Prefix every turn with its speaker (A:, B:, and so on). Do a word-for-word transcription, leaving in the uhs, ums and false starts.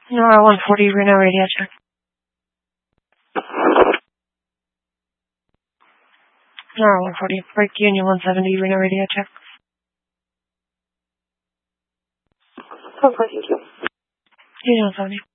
A: Nora one forty, Reno radio check. Nora one forty, break Union one seventy, Reno radio check.
B: Okay, thank you.
A: Union one seventy.